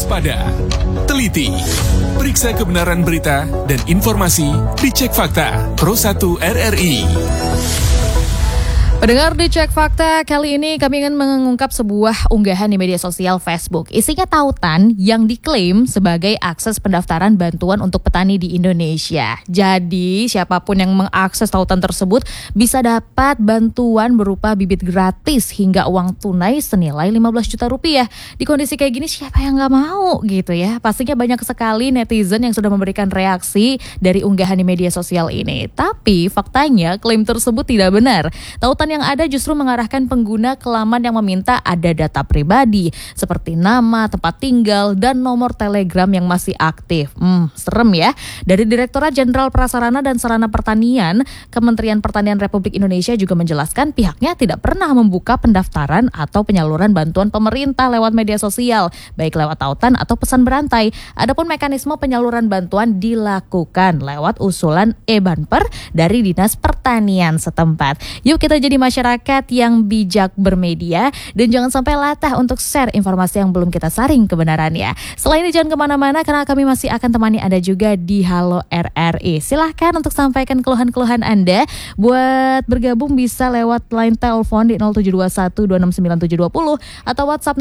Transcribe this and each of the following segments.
waspada, teliti, periksa kebenaran berita dan informasi dicek fakta Pro 1 RRI. Pendengar di Cek Fakta, kali ini kami ingin mengungkap sebuah unggahan di media sosial Facebook. Isinya tautan yang diklaim sebagai akses pendaftaran bantuan untuk petani di Indonesia. Jadi, siapapun yang mengakses tautan tersebut bisa dapat bantuan berupa bibit gratis hingga uang tunai senilai 15 juta rupiah. Di kondisi kayak gini, siapa yang nggak mau gitu ya? Pastinya banyak sekali netizen yang sudah memberikan reaksi dari unggahan di media sosial ini. Tapi, faktanya klaim tersebut tidak benar. Tautan yang ada justru mengarahkan pengguna ke laman yang meminta ada data pribadi seperti nama, tempat tinggal, dan nomor telegram yang masih aktif. Serem ya. Dari Direktorat Jenderal Prasarana dan Sarana Pertanian, Kementerian Pertanian Republik Indonesia juga menjelaskan pihaknya tidak pernah membuka pendaftaran atau penyaluran bantuan pemerintah lewat media sosial, baik lewat tautan atau pesan berantai. Adapun mekanisme penyaluran bantuan dilakukan lewat usulan e-banper dari Dinas Pertanian setempat. Yuk kita jadi masyarakat yang bijak bermedia dan jangan sampai latah untuk share informasi yang belum kita saring kebenarannya. Selain itu jangan kemana-mana karena kami masih akan temani Anda juga di Halo RRI. Silahkan untuk sampaikan keluhan-keluhan Anda. Buat bergabung bisa lewat line telepon di 0721269720 atau WhatsApp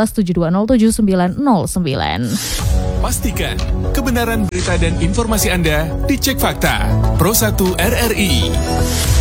0811707909. Pastikan kebenaran berita dan informasi Anda dicek fakta Pro 1 RRI.